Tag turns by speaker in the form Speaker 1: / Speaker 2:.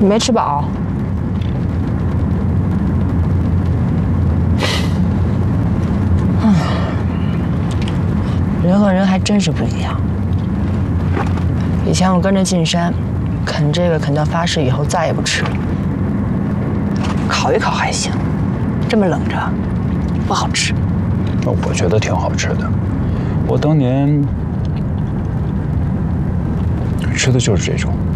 Speaker 1: 你没吃饱？人和人还真是不一样。以前我跟着进山，啃这个啃到发誓以后再也不吃了。烤一烤还行，这么冷着不好吃。
Speaker 2: 我觉得挺好吃的，我当年吃的就是这种。